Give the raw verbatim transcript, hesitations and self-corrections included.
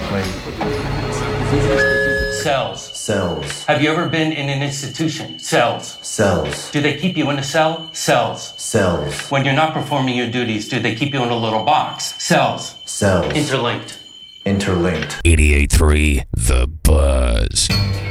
Cells. Cells. Have you ever been in an institution? Cells. Cells. Do they keep you in a cell? Cells. Cells. When you're not performing your duties, do they keep you in a little box? Cells. Cells. Interlinked. Interlinked. eighty-eight point three The Buzz.